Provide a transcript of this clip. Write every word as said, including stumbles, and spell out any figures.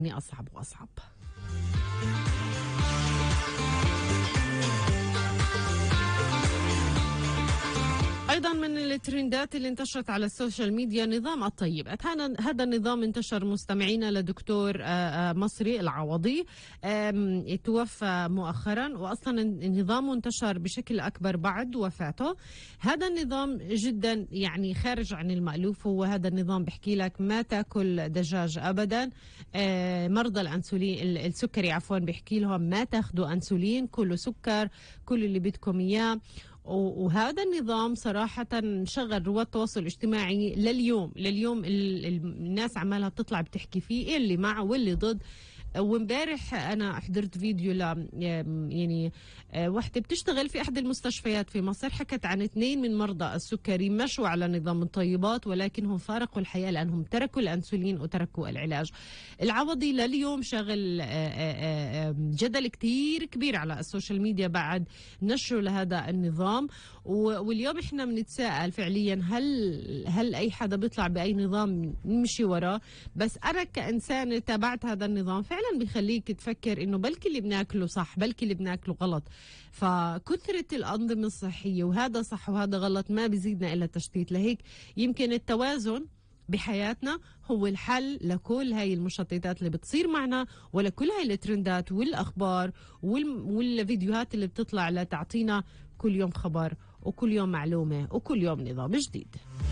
أصعب وأصعب. أيضا من الترندات اللي انتشرت على السوشيال ميديا نظام الطيب. هذا النظام انتشر مستمعينا لدكتور مصري العوضي، توفى مؤخرا، وأصلا النظام انتشر بشكل أكبر بعد وفاته. هذا النظام جدا يعني خارج عن المألوف. هو هذا النظام بحكي لك ما تاكل دجاج أبدا، مرضى الأنسولين السكري عفوا بحكي لهم ما تاخدوا أنسولين، كله سكر، كل اللي بدكم إياه. وهذا النظام صراحة شغل رواد التواصل الاجتماعي لليوم لليوم الناس عمالها بتطلع بتحكي فيه، إيه اللي معه واللي ضد. وامبارح انا حضرت فيديو ل يعني وحده بتشتغل في احد المستشفيات في مصر، حكت عن اثنين من مرضى السكري مشوا على نظام الطيبات ولكنهم فارقوا الحياه لانهم تركوا الانسولين وتركوا العلاج. العوضي لليوم شغل جدل كتير كبير على السوشيال ميديا بعد نشره لهذا النظام. واليوم احنا بنتساءل فعليا هل هل اي حدا بيطلع باي نظام نمشي وراه؟ بس انا كانسانه تابعت هذا النظام فعلا بيخليك تفكر انه بلكي اللي بناكله صح، بلكي اللي بناكله غلط. فكثرة الأنظمة الصحية وهذا صح وهذا غلط ما بيزيدنا إلا تشتيت. لهيك يمكن التوازن بحياتنا هو الحل لكل هاي المشتتات اللي بتصير معنا، ولكل هاي الترندات والأخبار والفيديوهات اللي بتطلع لتعطينا كل يوم خبر وكل يوم معلومة وكل يوم نظام جديد.